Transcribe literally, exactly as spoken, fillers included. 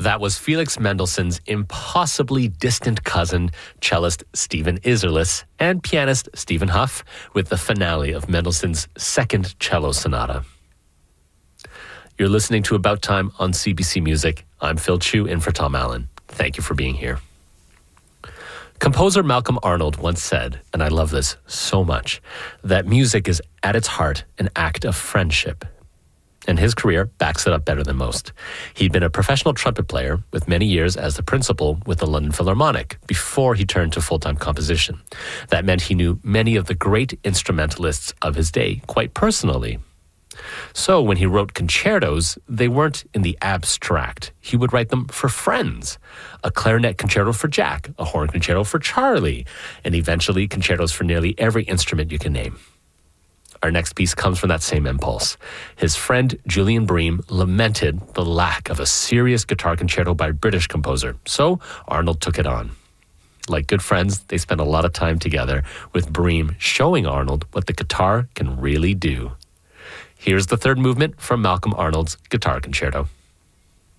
That was Felix Mendelssohn's impossibly distant cousin, cellist Stephen Isserlis, and pianist Stephen Huff, with the finale of Mendelssohn's Second Cello Sonata. You're listening to About Time on C B C Music. I'm Phil Chu, in for Tom Allen. Thank you for being here. Composer Malcolm Arnold once said, and I love this so much, that music is at its heart an act of friendship. And his career backs it up better than most. He'd been a professional trumpet player with many years as the principal with the London Philharmonic before he turned to full-time composition. That meant he knew many of the great instrumentalists of his day quite personally. So when he wrote concertos, they weren't in the abstract. He would write them for friends. A clarinet concerto for Jack, a horn concerto for Charlie, and eventually concertos for nearly every instrument you can name. Our next piece comes from that same impulse. His friend Julian Bream lamented the lack of a serious guitar concerto by a British composer, so Arnold took it on. Like good friends, they spent a lot of time together, with Bream showing Arnold what the guitar can really do. Here's the third movement from Malcolm Arnold's Guitar Concerto.